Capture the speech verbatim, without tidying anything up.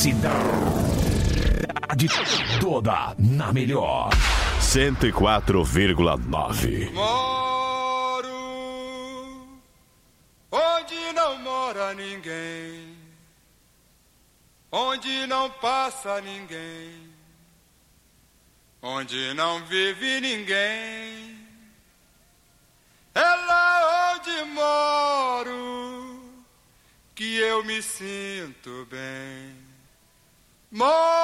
Cidade toda na melhor. cento e quatro vírgula nove. Moro onde não mora ninguém, onde não passa ninguém, onde não vive ninguém. É lá onde moro que eu me sinto bem. Moro